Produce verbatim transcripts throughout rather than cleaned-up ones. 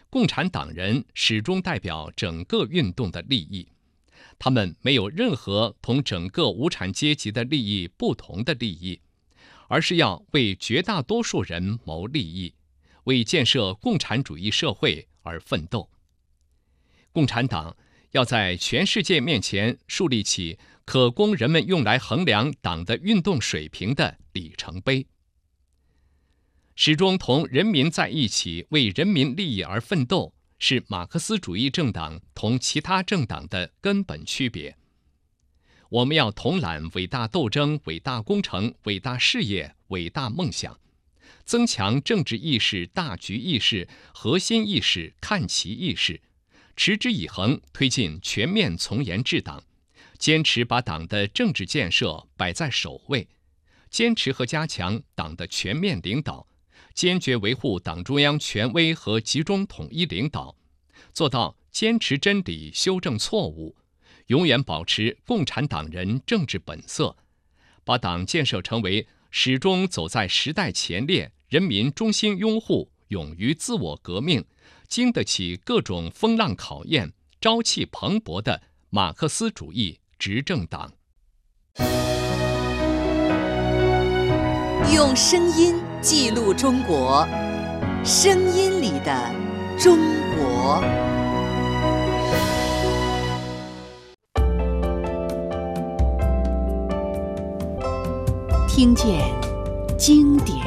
共产党人始终代表整个运动的利益，他们没有任何同整个无产阶级的利益不同的利益，而是要为绝大多数人谋利益，为建设共产主义社会而奋斗。共产党要在全世界面前树立起可供人们用来衡量党的运动水平的里程碑。始终同人民在一起，为人民利益而奋斗，是马克思主义政党同其他政党的根本区别。我们要统揽伟大斗争、伟大工程、伟大事业、伟大梦想，增强政治意识、大局意识、核心意识、看齐意识，持之以恒推进全面从严治党，坚持把党的政治建设摆在首位，坚持和加强党的全面领导，坚决维护党中央权威和集中统一领导，做到坚持真理、修正错误，永远保持共产党人政治本色，把党建设成为始终走在时代前列、人民衷心拥护、勇于自我革命、经得起各种风浪考验、朝气蓬勃的马克思主义执政党。 用声音记录中国，声音里的中国。听见经典。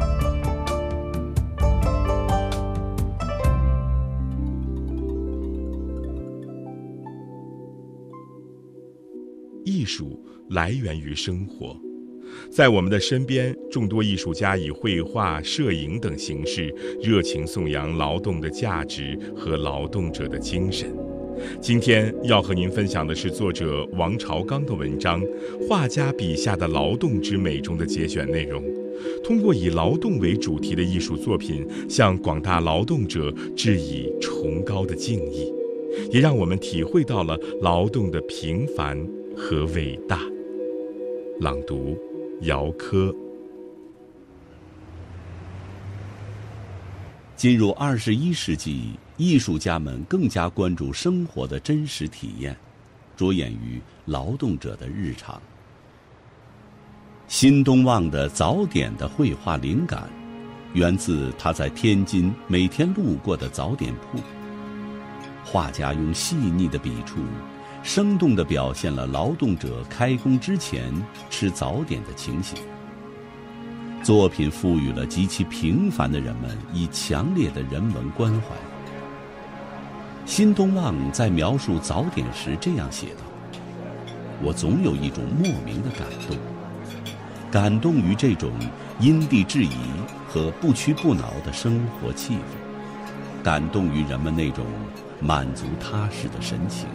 艺术来源于生活，在我们的身边，众多艺术家以绘画、摄影等形式热情颂扬劳动的价值和劳动者的精神。今天要和您分享的是作者王朝刚的文章《画家笔下的劳动之美》中的节选内容，通过以劳动为主题的艺术作品，向广大劳动者致以崇高的敬意，也让我们体会到了劳动的平凡和伟大。朗读姚科。 进入二十一世纪，艺术家们更加关注生活的真实体验，着眼于劳动者的日常。新东望的早点的绘画灵感，源自他在天津每天路过的早点铺。画家用细腻的笔触，生动地表现了劳动者开工之前吃早点的情形。作品赋予了极其平凡的人们以强烈的人文关怀。新东望在描述早点时这样写道：我总有一种莫名的感动，感动于这种因地制宜和不屈不挠的生活气氛，感动于人们那种满足踏实的神情。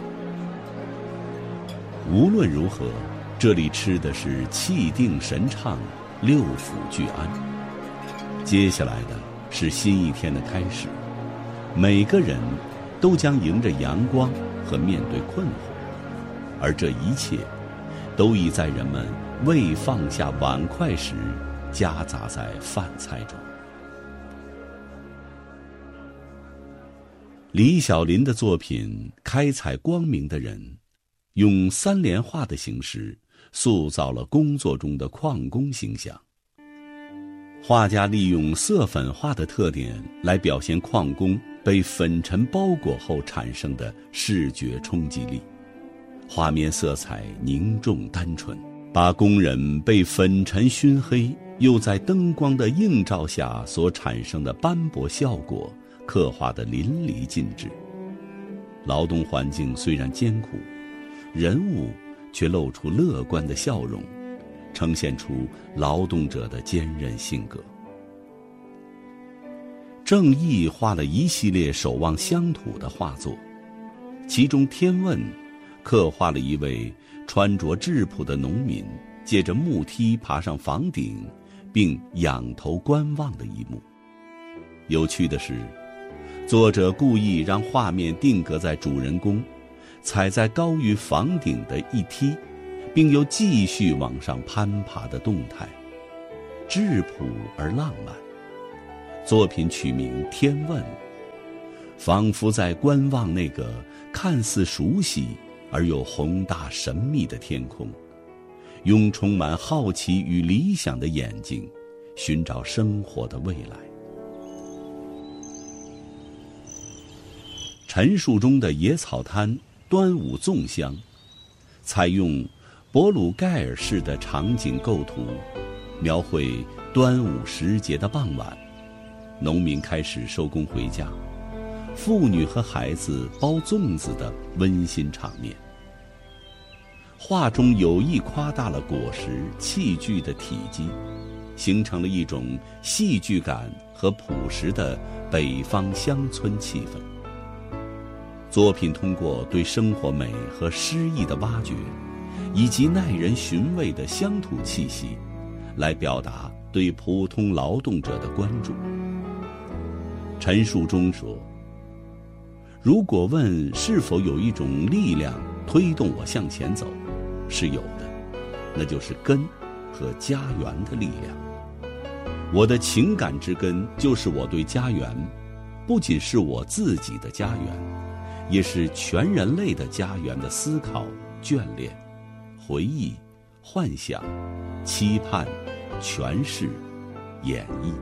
无论如何，这里吃的是气定神畅，六腑俱安。接下来的是新一天的开始，每个人都将迎着阳光和面对困惑，而这一切都已在人们未放下碗筷时夹杂在饭菜中。李小林的作品《开采光明的人》用三联画的形式塑造了工作中的矿工形象。画家利用色粉画的特点来表现矿工被粉尘包裹后产生的视觉冲击力，画面色彩凝重单纯，把工人被粉尘熏黑又在灯光的映照下所产生的斑驳效果刻画得淋漓尽致。劳动环境虽然艰苦，人物却露出乐观的笑容，呈现出劳动者的坚韧性格。郑毅画了一系列守望乡土的画作，其中《天问》刻画了一位穿着质朴的农民借着木梯爬上房顶，并仰头观望的一幕。有趣的是，作者故意让画面定格在主人公踩在高于房顶的一梯，并又继续往上攀爬的动态，质朴而浪漫。作品取名《天问》， 仿佛在观望那个看似熟悉而又宏大神秘的天空，用充满好奇与理想的眼睛寻找生活的未来。陈树中的野草滩端午粽香，采用博鲁盖尔式的场景构图，描绘端午时节的傍晚，农民开始收工回家，妇女和孩子包粽子的温馨场面。画中有意夸大了果实器具的体积，形成了一种戏剧感和朴实的北方乡村气氛。作品通过对生活美和诗意的挖掘，以及耐人寻味的乡土气息，来表达对普通劳动者的关注。陈树中说，如果问是否有一种力量推动我向前走，是有的，那就是根和家园的力量。我的情感之根就是我对家园，不仅是我自己的家园，也是全人类的家园的思考、眷恋、回忆、幻想、期盼、诠释、演绎。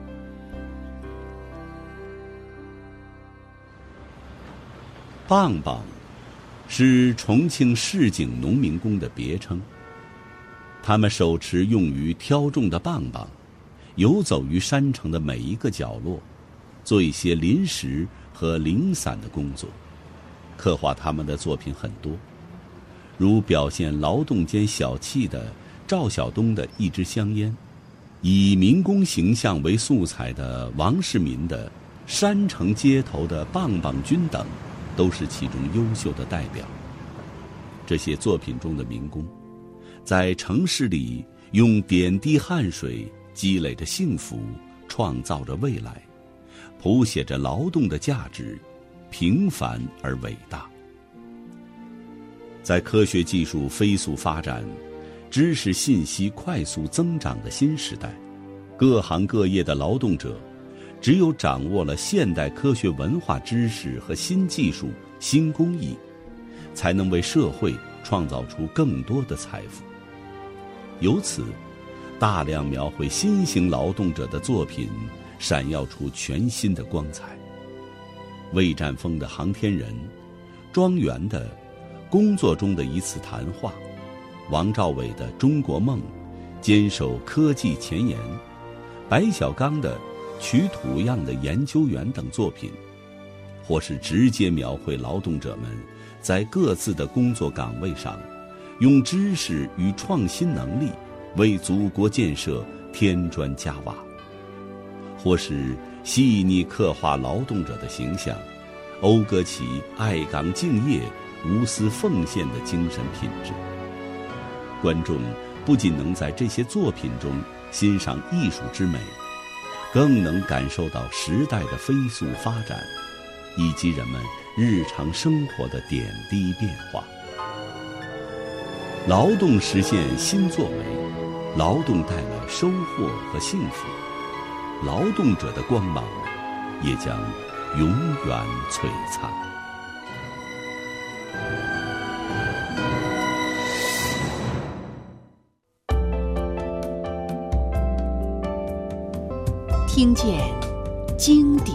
棒棒是重庆市井农民工的别称，他们手持用于挑种的棒棒，游走于山城的每一个角落，做一些临时和零散的工作。刻画他们的作品很多，如表现劳动间小气的赵晓东的一支香烟，以民工形象为素材的王世民的山城街头的棒棒军等，都是其中优秀的代表。这些作品中的民工，在城市里用点滴汗水积累着幸福，创造着未来，谱写着劳动的价值，平凡而伟大。在科学技术飞速发展、知识信息快速增长的新时代，各行各业的劳动者只有掌握了现代科学文化知识和新技术、新工艺，才能为社会创造出更多的财富。由此，大量描绘新型劳动者的作品闪耀出全新的光彩。魏占峰的《航天人》，庄园的《工作中的一次谈话》，王兆伟的《中国梦》，坚守科技前沿，白小刚的《取土样的研究员》等作品，或是直接描绘劳动者们在各自的工作岗位上，用知识与创新能力为祖国建设添砖加瓦；或是细腻刻画劳动者的形象，讴歌其爱岗敬业、无私奉献的精神品质。观众不仅能在这些作品中欣赏艺术之美，更能感受到时代的飞速发展，以及人们日常生活的点滴变化。劳动实现新作为，劳动带来收获和幸福，劳动者的光芒也将永远璀璨。 听见经典。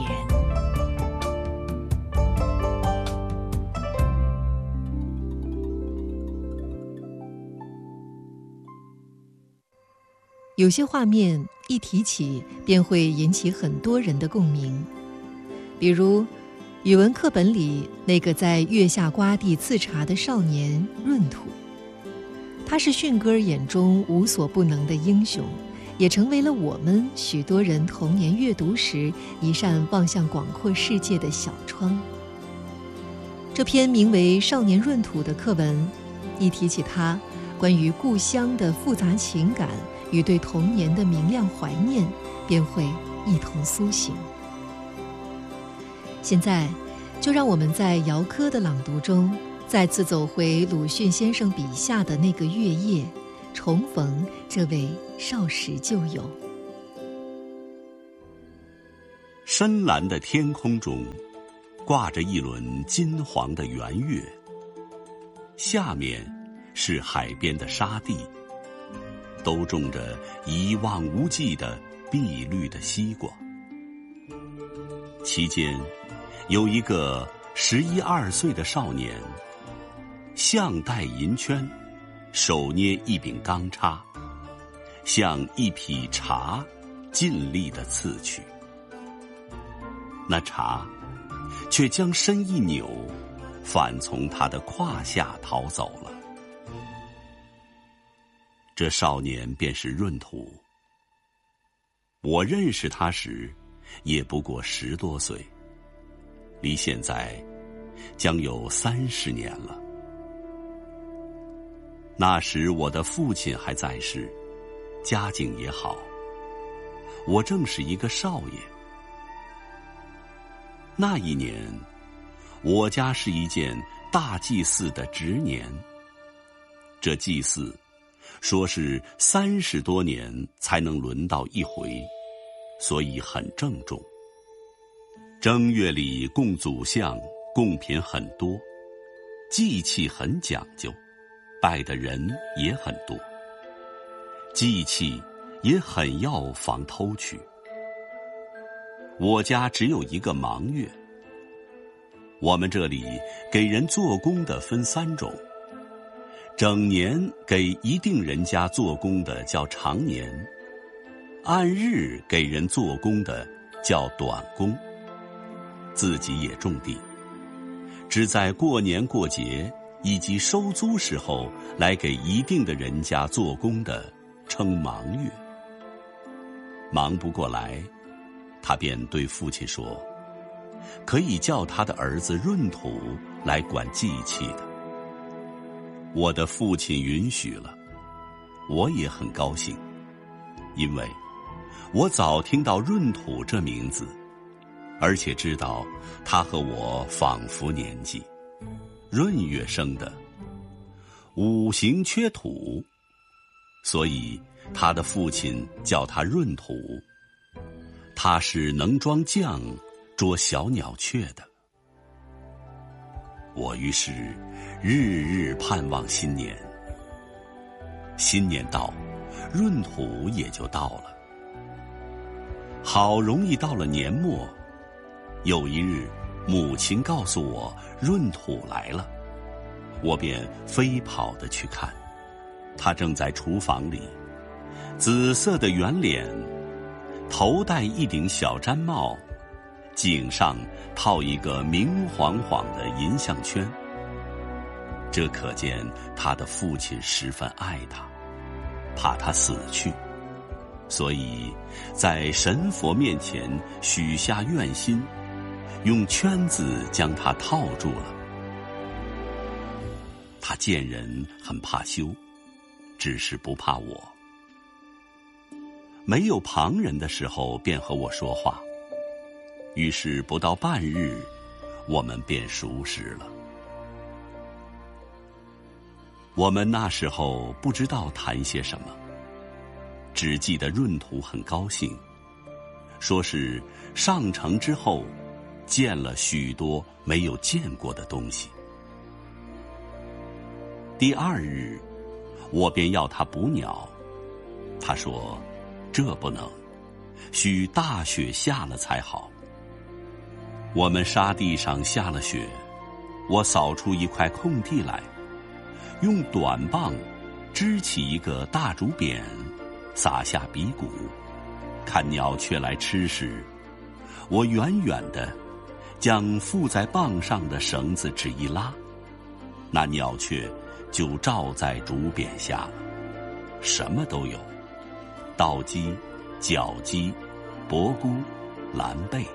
有些画面一提起便会引起很多人的共鸣，比如语文课本里那个在月下瓜地刺茶的少年闰土，他是迅哥眼中无所不能的英雄，也成为了我们许多人童年阅读时一扇望向广阔世界的小窗。这篇名为《少年闰土》的课文，一提起他关于故乡的复杂情感与对童年的明亮怀念，便会一同苏醒。现在，就让我们在姚科的朗读中，再次走回鲁迅先生笔下的那个月夜，重逢这位少时旧友。 深蓝的天空中， 挂着一轮金黄的圆月，下面是海边的沙地，都种着一望无际的碧绿的西瓜。其间有一个十一二岁的少年，项戴银圈，手捏一柄钢叉，向一匹茶尽力地刺去。那茶却将身一扭，反从他的胯下逃走了。这少年便是闰土。我认识他时也不过十多岁，离现在将有三十年了。那时我的父亲还在世，家境也好，我正是一个少爷。那一年，我家是一件大祭祀的值年。这祭祀说是三十多年才能轮到一回，所以很郑重。正月里供祖像，贡品很多，祭器很讲究，拜的人也很多，祭器也很要防偷取。我家只有一个忙月。我们这里给人做工的分三种，整年给一定人家做工的叫长年，按日给人做工的叫短工。自己也种地，只在过年过节以及收租时候来给一定的人家做工的称忙月。忙不过来，他便对父亲说，可以叫他的儿子闰土来管祭器的。我的父亲允许了，我也很高兴，因为我早听到闰土这名字，而且知道他和我仿佛年纪，闰月生的，五行缺土，所以他的父亲叫他闰土。他是能装酱捉小鸟雀的。我于是日日盼望新年。新年到，闰土也就到了。好容易到了年末，有一日母亲告诉我闰土来了，我便飞跑地去看。他正在厨房里，紫色的圆脸，头戴一顶小毡帽，颈上套一个明晃晃的银项圈。这可见他的父亲十分爱他，怕他死去，所以在神佛面前许下愿心，用圈子将他套住了。他见人很怕羞，只是不怕我。没有旁人的时候便和我说话，于是不到半日，我们便熟识了。我们那时候不知道谈些什么，只记得闰土很高兴，说是上城之后见了许多没有见过的东西。第二日，我便要他捕鸟，他说这不能，须大雪下了才好。我们沙地上下了雪，我扫出一块空地来，用短棒支起一个大竹匾，撒下鼻骨，看鸟雀来吃时，我远远地将附在棒上的绳子只一拉，那鸟雀就罩在竹匾下了，什么都有，稻鸡、角鸡、伯菇、蓝贝。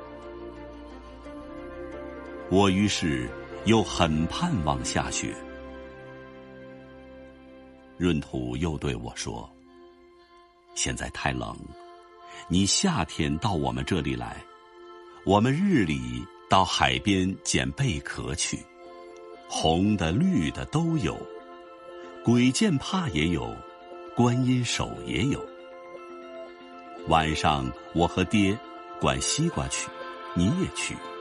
我于是又很盼望下雪。闰土又对我说，现在太冷，你夏天到我们这里来，我们日里到海边捡贝壳去，红的绿的都有，鬼见怕也有，观音手也有。晚上我和爹管西瓜去，你也去。